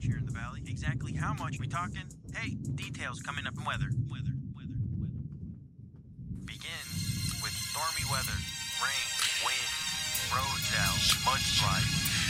much here in the valley. Exactly how much we talking? Hey, details coming up in weather. Begins with stormy weather, rain, wind, roads out, mudslides.